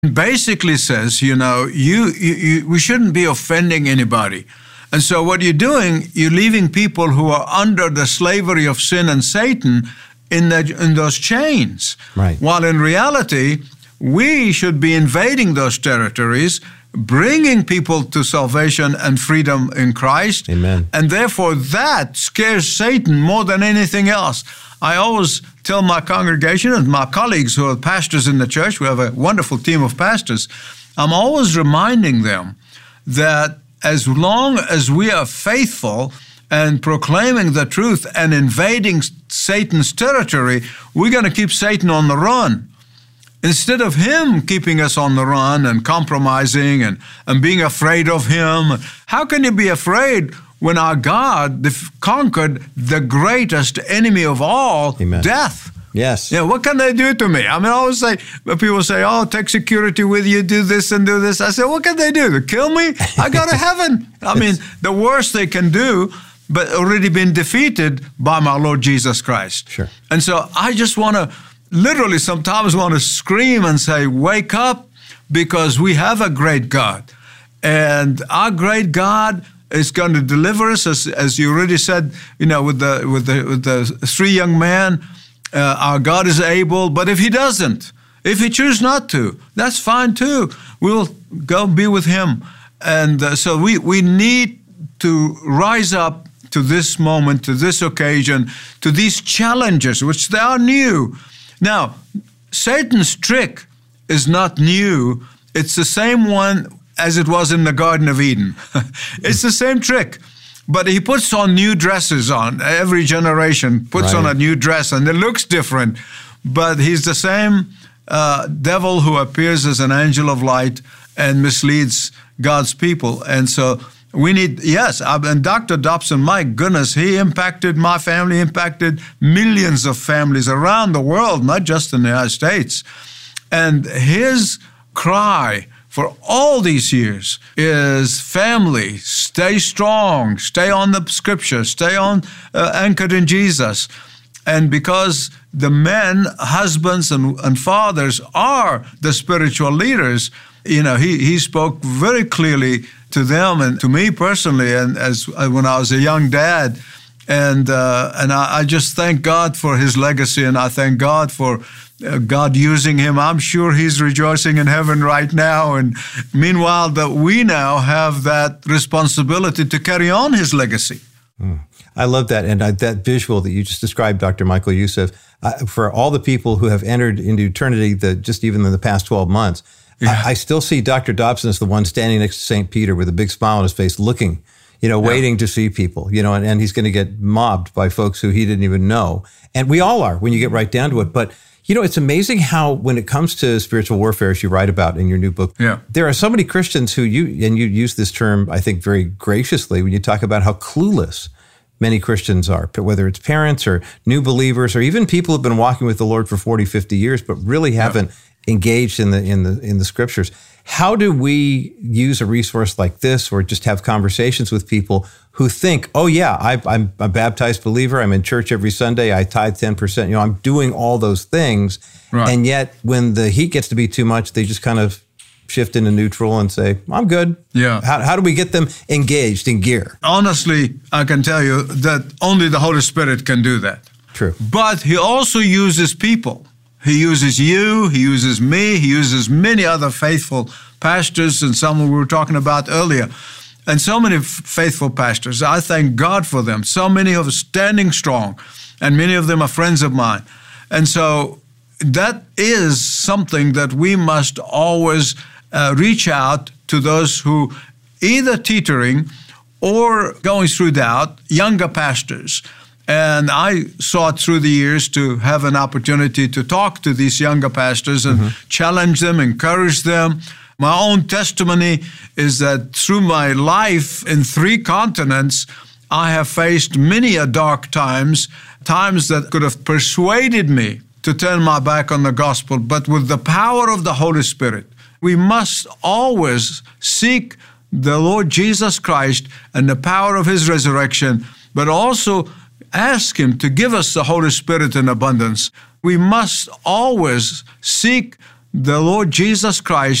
basically says, we shouldn't be offending anybody. And so what you're doing, you're leaving people who are under the slavery of sin and Satan in those chains. Right. While in reality, we should be invading those territories, bringing people to salvation and freedom in Christ. Amen. And therefore, that scares Satan more than anything else. I always tell my congregation and my colleagues who are pastors in the church, we have a wonderful team of pastors, I'm always reminding them that as long as we are faithful and proclaiming the truth and invading Satan's territory, we're going to keep Satan on the run. Instead of him keeping us on the run and compromising and being afraid of him, how can you be afraid when our God conquered the greatest enemy of all, Amen. Death? Yes. Yeah, what can they do to me? I mean, I always say, people say, oh, take security with you, do this and do this. I say, what can they do? To kill me? I go to heaven. I mean, the worst they can do, but already been defeated by my Lord Jesus Christ. Sure. And so I just want to literally sometimes want to scream and say, wake up, because we have a great God. And our great God is going to deliver us, as you already said, with the three young men. Our God is able, but if he doesn't, if he chooses not to, that's fine too. We'll go be with him. And so we need to rise up to this moment, to this occasion, to these challenges, which they are new. Now, Satan's trick is not new. It's the same one as it was in the Garden of Eden. It's the same trick. But he puts on new dresses on. Every generation puts on a new dress, and it looks different. But he's the same devil who appears as an angel of light and misleads God's people. And so we need, and Dr. Dobson, my goodness, he impacted my family, impacted millions of families around the world, not just in the United States. And his cry for all these years is, family, stay strong, stay on the scripture, stay on anchored in Jesus. And because the men, husbands and fathers are the spiritual leaders, he spoke very clearly to them and to me personally, and when I was a young dad. And I just thank God for his legacy, and I thank God for God using him. I'm sure he's rejoicing in heaven right now. And meanwhile, that we now have that responsibility to carry on his legacy. I love that. And that visual that you just described, Dr. Michael Youssef, for all the people who have entered into eternity, just even in the past 12 months, I still see Dr. Dobson as the one standing next to St. Peter with a big smile on his face, looking, waiting to see people, and he's going to get mobbed by folks who he didn't even know. And we all are when you get right down to it. But, it's amazing how when it comes to spiritual warfare, as you write about in your new book, there are so many Christians who you use this term, I think, very graciously when you talk about how clueless many Christians are, whether it's parents or new believers or even people who've been walking with the Lord for 40, 50 years, but really haven't engaged in the scriptures. How do we use a resource like this, or just have conversations with people who think, oh yeah, I'm a baptized believer, I'm in church every Sunday, I tithe 10%, I'm doing all those things, and yet when the heat gets to be too much, they just kind of shift into neutral and say, I'm good. Yeah. How do we get them engaged in gear? Honestly, I can tell you that only the Holy Spirit can do that. True. But he also uses people. He uses you, he uses me, he uses many other faithful pastors, and some we were talking about earlier. And so many faithful pastors. I thank God for them. So many of them standing strong, and many of them are friends of mine. And so that is something that we must always reach out to those who either teetering or going through doubt, younger pastors. And I sought through the years to have an opportunity to talk to these younger pastors and challenge them, encourage them. My own testimony is that through my life in 3 continents, I have faced many a dark times that could have persuaded me to turn my back on the gospel. But with the power of the Holy Spirit, we must always seek the Lord Jesus Christ and the power of his resurrection, but also ask him to give us the Holy Spirit in abundance. We must always seek the Lord Jesus Christ